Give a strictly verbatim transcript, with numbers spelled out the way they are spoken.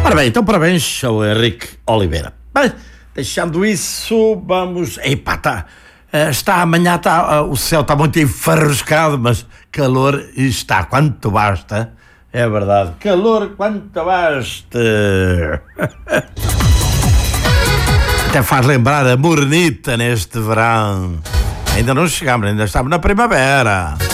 Ora bem, então parabéns ao Henrique Oliveira. Bem, deixando isso, vamos... Epá, tá, está amanhã, tá, o céu está muito enfarruscado, mas calor está quanto basta. É verdade, calor quanto basta. Até faz lembrar a morenita neste verão. Ainda não chegamos, ainda estamos na primavera.